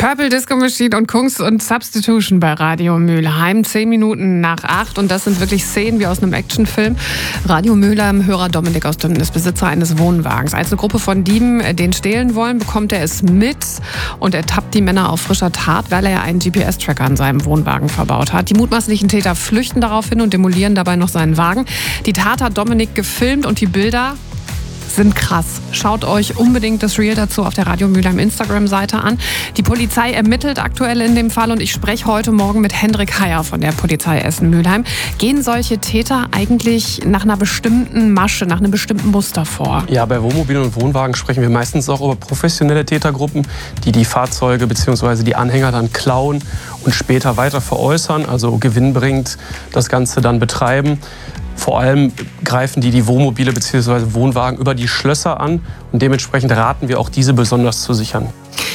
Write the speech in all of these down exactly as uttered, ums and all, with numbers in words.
Purple Disco Machine und Kunst und Substitution bei Radio Mülheim. Zehn Minuten nach acht und das sind wirklich Szenen wie aus einem Actionfilm. Radio Mülheim, Hörer Dominik aus Dümmen ist Besitzer eines Wohnwagens. Als eine Gruppe von Dieben den stehlen wollen, bekommt er es mit und ertappt die Männer auf frischer Tat, weil er ja einen G P S-Tracker in seinem Wohnwagen verbaut hat. Die mutmaßlichen Täter flüchten daraufhin und demolieren dabei noch seinen Wagen. Die Tat hat Dominik gefilmt und die Bilder sind krass. Schaut euch unbedingt das Reel dazu auf der Radio Mülheim Instagram-Seite an. Die Polizei ermittelt aktuell in dem Fall und ich spreche heute Morgen mit Hendrik Heyer von der Polizei Essen-Mülheim. Gehen solche Täter eigentlich nach einer bestimmten Masche, nach einem bestimmten Muster vor? Ja, bei Wohnmobilen und Wohnwagen sprechen wir meistens auch über professionelle Tätergruppen, die die Fahrzeuge bzw. die Anhänger dann klauen und später weiter veräußern, also gewinnbringend das Ganze dann betreiben. Vor allem greifen die die Wohnmobile bzw. Wohnwagen über die Schlösser an und dementsprechend raten wir auch, diese besonders zu sichern.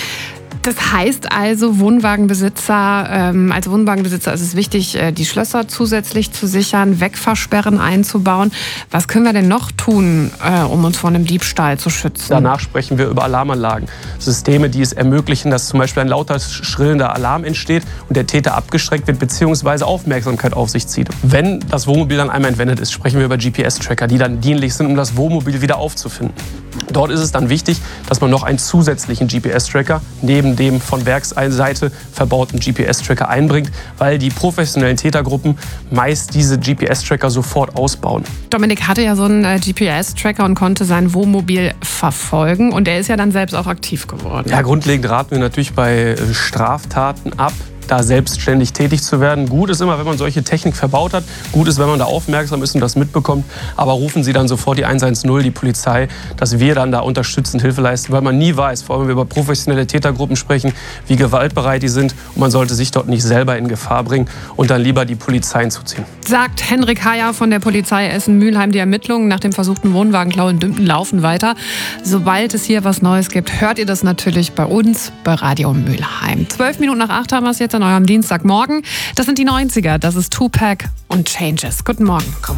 Das heißt also, Wohnwagenbesitzer, ähm, als Wohnwagenbesitzer ist es wichtig, äh, die Schlösser zusätzlich zu sichern, Wegversperren einzubauen. Was können wir denn noch tun, äh, um uns vor einem Diebstahl zu schützen? Danach sprechen wir über Alarmanlagen. Systeme, die es ermöglichen, dass zum Beispiel ein lauter, schrillender Alarm entsteht und der Täter abgeschreckt wird bzw. Aufmerksamkeit auf sich zieht. Wenn das Wohnmobil dann einmal entwendet ist, sprechen wir über G P S-Tracker, die dann dienlich sind, um das Wohnmobil wieder aufzufinden. Dort ist es dann wichtig, dass man noch einen zusätzlichen G P S-Tracker neben dem von Werksseite verbauten G P S-Tracker einbringt, weil die professionellen Tätergruppen meist diese G P S-Tracker sofort ausbauen. Dominik hatte ja so einen äh, G P S-Tracker und konnte sein Wohnmobil verfolgen und er ist ja dann selbst auch aktiv geworden. Ja, grundlegend raten wir natürlich bei Straftaten ab, da selbstständig tätig zu werden. Gut ist immer, wenn man solche Technik verbaut hat. Gut ist, wenn man da aufmerksam ist und das mitbekommt. Aber rufen Sie dann sofort die eins eins null, die Polizei, dass wir dann da unterstützend Hilfe leisten, weil man nie weiß, vor allem wenn wir über professionelle Tätergruppen sprechen, wie gewaltbereit die sind. Und man sollte sich dort nicht selber in Gefahr bringen und dann lieber die Polizei hinzuziehen. Sagt Hendrik Heyer von der Polizei Essen-Mülheim. Die Ermittlungen nach dem versuchten Wohnwagenklau in Dümpen laufen weiter. Sobald es hier was Neues gibt, hört ihr das natürlich bei uns bei Radio Mülheim. Zwölf Minuten nach acht haben wir es jetzt an eurem Dienstagmorgen. Das sind die neunziger. Das ist Tupac und Changes. Guten Morgen.